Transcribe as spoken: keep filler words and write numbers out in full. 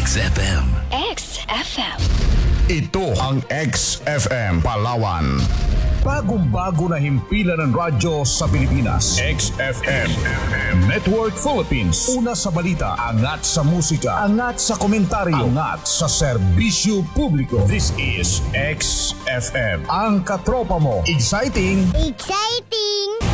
X F M. X F M. Ito ang X F M Palawan. Bagong-bago na himpilan ng radyo sa Pilipinas. X F M Network Philippines. Una sa balita, angat sa musika, angat sa komentaryo, angat sa serbisyo publiko. This is X F M. Ang katropa mo. Exciting! Exciting!